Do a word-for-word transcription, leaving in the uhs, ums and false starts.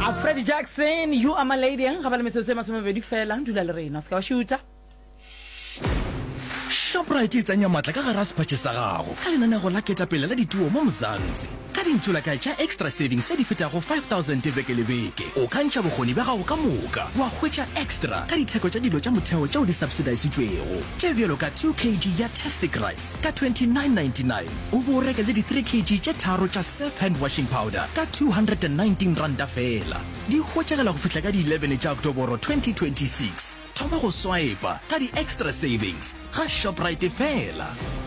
A Freddie Jackson, you are my lady. Ga ba le metsotso e masomebedi fela ndula le rena ska wa shoota. Shoprite e tsanya matla ka gara sepatše sa gago ka lenaneo la ketapele la dituo mo Mzansi ka dintšola ka tša extra savings tše di fetago five thousand beke le beke o kantšha bokgoni ba gago ka moka wa hwetša extra ka ditheko tša dilo tša motheo tšeo di subsidisitšwego tše bjalo ka two kilograms ya tastic rice ka twenty-nine ninety-nine o bo reke le di three kilograms tše tharo tša safe hand washing powder ka two hundred nineteen randa fela di hwetšagela go fihla ka di eleven tša Oktoboro twenty twenty-six thoma go swipa ka di extra savings ga Shoprite fela.